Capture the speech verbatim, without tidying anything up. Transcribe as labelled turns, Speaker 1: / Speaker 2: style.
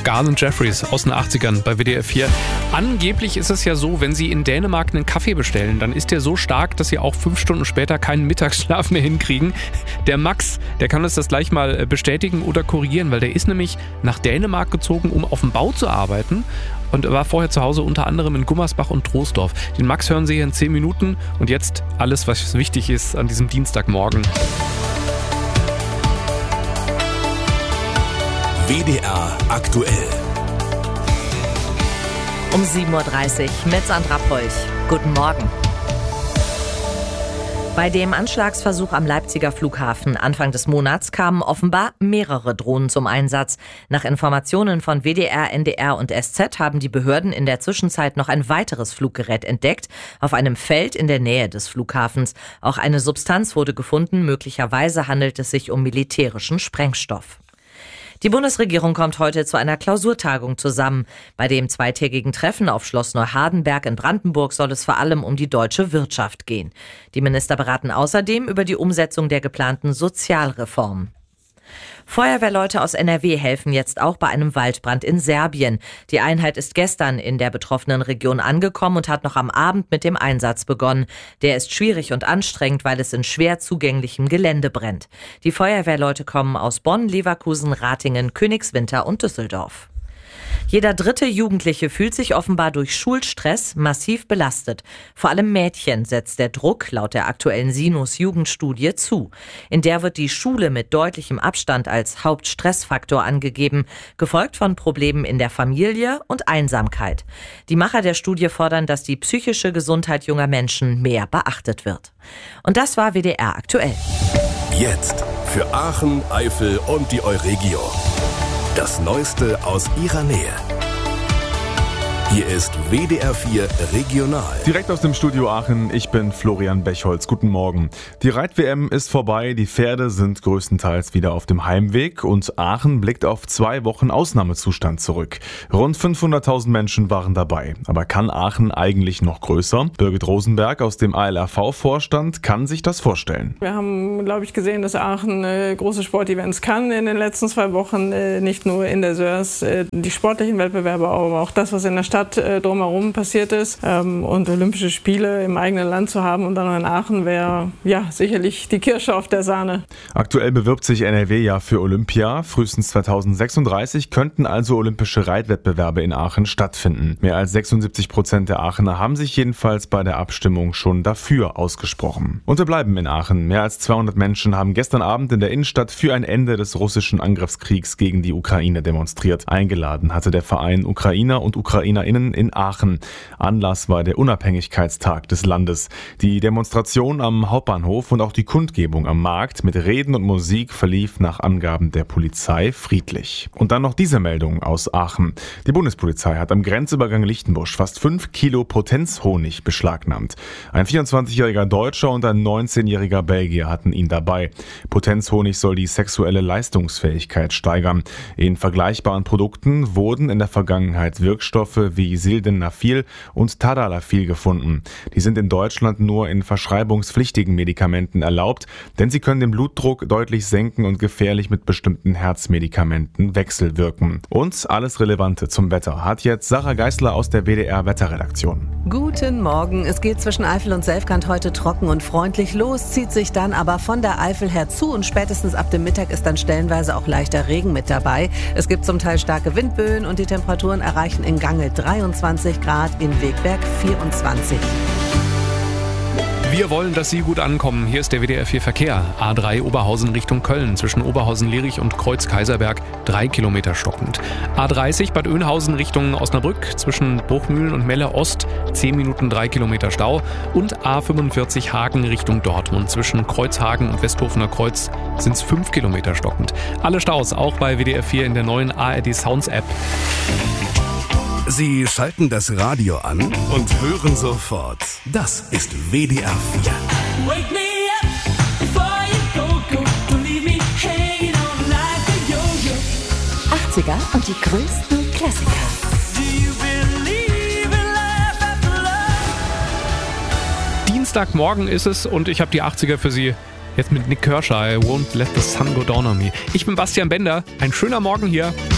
Speaker 1: Garland Jeffries aus den achtzigern bei W D R vier. Angeblich ist es ja so, wenn Sie in Dänemark einen Kaffee bestellen, dann ist der so stark, dass Sie auch fünf Stunden später keinen Mittagsschlaf mehr hinkriegen. Der Max, der kann uns das gleich mal bestätigen oder korrigieren, weil der ist nämlich nach Dänemark gezogen, um auf dem Bau zu arbeiten. Und war vorher zu Hause unter anderem in Gummersbach und Troisdorf. Den Max hören Sie hier in zehn Minuten. Und jetzt alles, was wichtig ist an diesem Dienstagmorgen.
Speaker 2: W D R aktuell.
Speaker 3: Um sieben Uhr dreißig mit Sandra Polch. Guten Morgen. Bei dem Anschlagsversuch am Leipziger Flughafen Anfang des Monats kamen offenbar mehrere Drohnen zum Einsatz. Nach Informationen von W D R, N D R und S Z haben die Behörden in der Zwischenzeit noch ein weiteres Fluggerät entdeckt, auf einem Feld in der Nähe des Flughafens. Auch eine Substanz wurde gefunden, möglicherweise handelt es sich um militärischen Sprengstoff. Die Bundesregierung kommt heute zu einer Klausurtagung zusammen. Bei dem zweitägigen Treffen auf Schloss Neuhardenberg in Brandenburg soll es vor allem um die deutsche Wirtschaft gehen. Die Minister beraten außerdem über die Umsetzung der geplanten Sozialreform. Feuerwehrleute aus N R W helfen jetzt auch bei einem Waldbrand in Serbien. Die Einheit ist gestern in der betroffenen Region angekommen und hat noch am Abend mit dem Einsatz begonnen. Der ist schwierig und anstrengend, weil es in schwer zugänglichem Gelände brennt. Die Feuerwehrleute kommen aus Bonn, Leverkusen, Ratingen, Königswinter und Düsseldorf. Jeder dritte Jugendliche fühlt sich offenbar durch Schulstress massiv belastet. Vor allem Mädchen setzt der Druck laut der aktuellen Sinus-Jugendstudie zu. In der wird die Schule mit deutlichem Abstand als Hauptstressfaktor angegeben, gefolgt von Problemen in der Familie und Einsamkeit. Die Macher der Studie fordern, dass die psychische Gesundheit junger Menschen mehr beachtet wird. Und das war W D R aktuell.
Speaker 2: Jetzt für Aachen, Eifel und die Euregio. Das Neueste aus ihrer Nähe. Hier ist W D R vier Regional.
Speaker 4: Direkt aus dem Studio Aachen, ich bin Florian Bechholz. Guten Morgen. Die Reit-W M ist vorbei, die Pferde sind größtenteils wieder auf dem Heimweg und Aachen blickt auf zwei Wochen Ausnahmezustand zurück. Rund fünfhunderttausend Menschen waren dabei. Aber kann Aachen eigentlich noch größer? Birgit Rosenberg aus dem A L R V-Vorstand kann sich das vorstellen.
Speaker 5: Wir haben, glaube ich, gesehen, dass Aachen äh, große Sportevents kann in den letzten zwei Wochen. Äh, nicht nur in der Sörs, äh, die sportlichen Wettbewerbe, aber auch das, was in der Stadt drumherum passiert ist, ähm, und Olympische Spiele im eigenen Land zu haben und dann noch in Aachen wäre ja sicherlich die Kirsche auf der Sahne.
Speaker 4: Aktuell bewirbt sich N R W ja für Olympia. Frühestens zweitausendsechsunddreißig könnten also olympische Reitwettbewerbe in Aachen stattfinden. Mehr als sechsundsiebzig Prozent der Aachener haben sich jedenfalls bei der Abstimmung schon dafür ausgesprochen. Und wir bleiben in Aachen. Mehr als zweihundert Menschen haben gestern Abend in der Innenstadt für ein Ende des russischen Angriffskriegs gegen die Ukraine demonstriert. Eingeladen hatte der Verein Ukrainer und Ukrainer in Aachen. Anlass war der Unabhängigkeitstag des Landes. Die Demonstration am Hauptbahnhof und auch die Kundgebung am Markt mit Reden und Musik verlief nach Angaben der Polizei friedlich. Und dann noch diese Meldung aus Aachen. Die Bundespolizei hat am Grenzübergang Lichtenbusch fast fünf Kilo Potenzhonig beschlagnahmt. Ein vierundzwanzigjähriger Deutscher und ein neunzehnjähriger Belgier hatten ihn dabei. Potenzhonig soll die sexuelle Leistungsfähigkeit steigern. In vergleichbaren Produkten wurden in der Vergangenheit Wirkstoffe wie Sildenafil und Tadalafil gefunden. Die sind in Deutschland nur in verschreibungspflichtigen Medikamenten erlaubt, denn sie können den Blutdruck deutlich senken und gefährlich mit bestimmten Herzmedikamenten wechselwirken. Und alles Relevante zum Wetter hat jetzt Sarah Geisler aus der W D R Wetterredaktion.
Speaker 6: Guten Morgen. Es geht zwischen Eifel und Selfkant heute trocken und freundlich los, zieht sich dann aber von der Eifel her zu und spätestens ab dem Mittag ist dann stellenweise auch leichter Regen mit dabei. Es gibt zum Teil starke Windböen und die Temperaturen erreichen in Gange dreiundzwanzig Grad, in Wegberg vierundzwanzig.
Speaker 1: Wir wollen, dass Sie gut ankommen. Hier ist der W D R vier Verkehr. A drei Oberhausen Richtung Köln. Zwischen Oberhausen-Lierich und Kreuz-Kaiserberg drei Kilometer stockend. A dreißig Bad Oeynhausen Richtung Osnabrück. Zwischen Bruchmühlen und Melle Ost zehn Minuten drei Kilometer Stau. Und A fünfundvierzig Hagen Richtung Dortmund. Zwischen Kreuzhagen und Westhofener Kreuz sind es fünf Kilometer stockend. Alle Staus auch bei W D R vier in der neuen A R D Sounds App.
Speaker 2: Sie schalten das Radio an und hören sofort. Das ist W D R vier.
Speaker 7: Wake me up before you go, go. Don't leave me hanging on like a yo-yo.
Speaker 3: achtziger und die größten Klassiker.
Speaker 7: Do you believe in life after love?
Speaker 1: Dienstagmorgen ist es und ich habe die achtziger für Sie. Jetzt mit Nick Kershaw, I Won't Let the Sun Go Down on Me. Ich bin Bastian Bender. Ein schöner Morgen hier.